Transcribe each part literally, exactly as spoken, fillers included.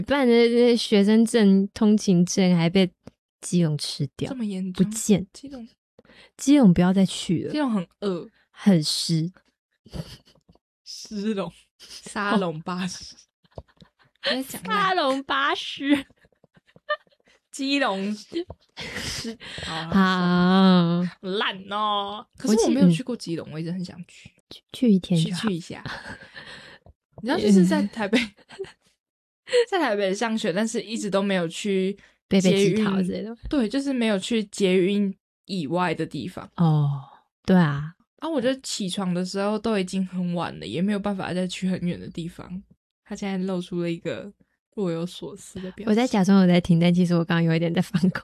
办的这学生证、通勤证还被基隆吃掉， 这么严重？ 不见基隆， 基隆不要再去了， 基隆很饿， 很湿， 湿龙、沙龙巴士，在讲沙龙巴士， 基隆是好烂哦。可是我没有去过基隆，我一直很想去， 去去一天去就好去一下。你知道，就是在台北，在台北上学，但是一直都没有去贝贝捷吉桃运之类的。 对，就是没有去捷运以外的地方。 哦，对啊， 啊，我觉得起床的时候都已经很晚了，也没有办法再去很远的地方。他现在露出了一个若有所思的表情。 我在假装我在听，但其实我刚刚有一点在放空。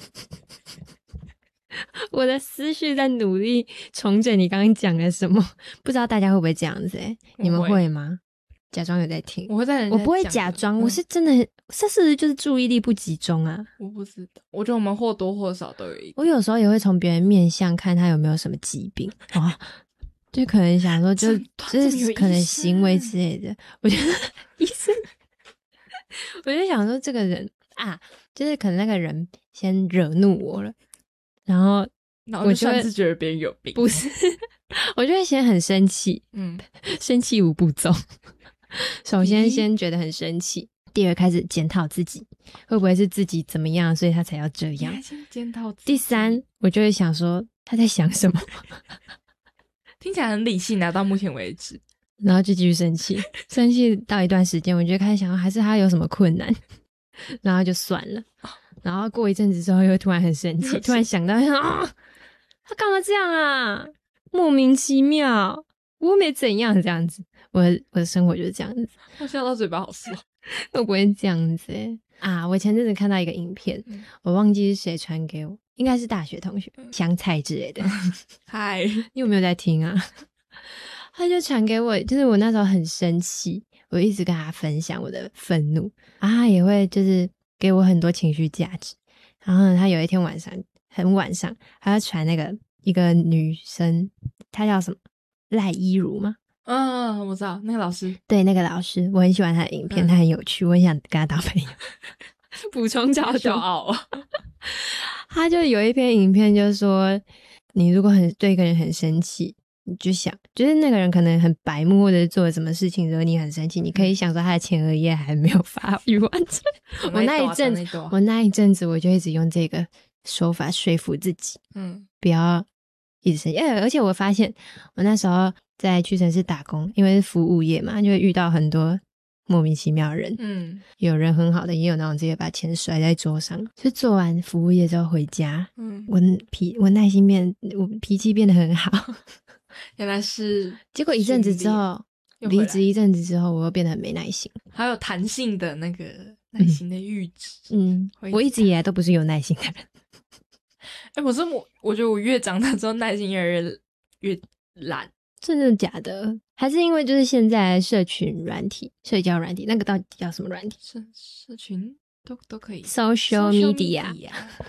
我的思绪在努力重整你刚刚讲了什么，不知道大家会不会这样子、欸？你们会吗？假装有在听， 我会在人家我不会讲假装， 嗯我是真的很，这是不是就是注意力不集中啊？ 我不知道，我觉得我们或多或少都有一个。 我有时候也会从别人面相看他有没有什么疾病哦，就可能想说就， 诊断就是可能怎么有医行为生之类的。我觉得医生，我就想说这个人啊，就是可能那个人先惹怒我了，然后然后就我就会擅自觉得别人有病。 不是，我就会先很生气， 嗯， 生气五步骤。首先第一先觉得很生气，第二开始检讨自己，会不会是自己怎么样，所以他才要这样你还？先检讨自己。 第三，我就会想说他在想什么， 听起来很理性啊，到目前为止。 然后就继续生气，生气到一段时间，我就开始想，还是他有什么困难，然后就算了。然后过一阵子之后，又突然很生气，突然想到，啊，他干嘛这样啊？莫名其妙，我又没怎样，这样子。我的我的生活就是这样子， 我笑到嘴巴好酸。 我不会这样子欸啊！我前阵子看到一个影片， 嗯我忘记是谁传给我，应该是大学同学，香菜之类的。 嗨， 你有没有在听啊？他就传给我，就是我那时候很生气，我一直跟他分享我的愤怒，啊，他也会就是给我很多情绪价值。然后呢，他有一天晚上很晚上，他就传那个一个女生，她叫什么赖依如吗？ 嗯，我知道那个老师。 对，那个老师，我很喜欢他的影片， 嗯他很有趣，我很想跟他当朋友。补充超骄多， 傲。 他就有一篇影片，就是说，你如果很对一个人很生气，你就想，就是那个人可能很白目，或者做了什么事情惹你很生气，你可以想说他的前额叶还没有发育完成。我那一阵子，我那一阵子我就一直用这个说法说服自己， 嗯不要一直生气。而且我发现，我那时候在屈臣氏打工，因为是服务业嘛，就会遇到很多莫名其妙的人。 嗯有人很好的，也有那种直接把钱甩在桌上。就做完服务业之后回家， 嗯， 我脾我耐心变，我脾气变得很好。 原来是结果一阵子之后， 又回来离职一阵子之后，我又变得很没耐心。 还有弹性的那个耐心的阈值。 嗯回， 我一直以来都不是有耐心的人。 哎、我是我，我觉得我越长大之后耐心越来越越懒。 真的假的？还是因为就是现在社群软体、社交软体，那个到底叫什么软体社社群都都可以 ？Social media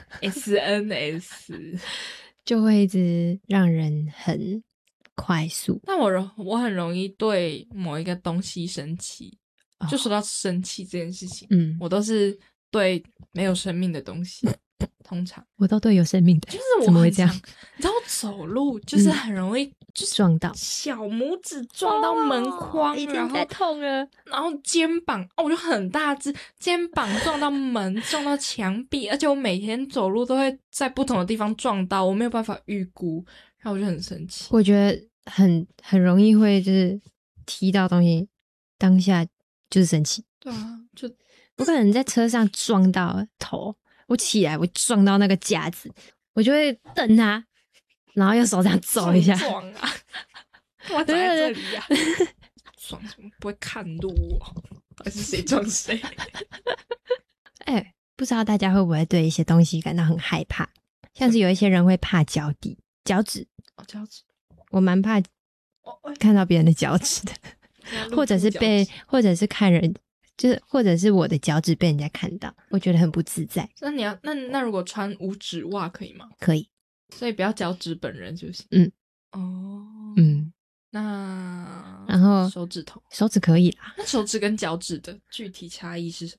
S N S。 就会一直让人很快速。 但我容我很容易对某一个东西生气。 哦就说到生气这件事情， 嗯， 我都是对没有生命的东西，通常我都对有生命的， 就是我怎么会这样？ 很常你知道我走路就是很容易就是撞到小拇指撞到门框， 哦已然后经在痛了。 然后肩膀哦，我就很大只，肩膀撞到门，撞到墙壁，而且我每天走路都会在不同的地方撞到，我没有办法预估，然后我就很生气。 我觉得很很容易会就是踢到东西，当下就是生气。 对啊，就我可能在车上撞到头，我起来我撞到那个架子，我就会瞪他，然后用手这样揍一下。 撞啊！干嘛站在这里呀、啊？撞什么？不会看路哦？还是谁撞谁？ 哎、欸，不知道大家会不会对一些东西感到很害怕？像是有一些人会怕脚底、脚趾。 哦，脚趾， 我蛮怕看到别人的脚趾的。或者是被，或者是看人，就是或者是我的脚趾被人家看到，我觉得很不自在。 那你要那那如果穿五指袜可以吗？ 可以， 所以不要脚趾本人就行。 嗯， 哦， 嗯， 那然后手指头， 手指可以啦。 那手指跟脚趾的具体差异是什么？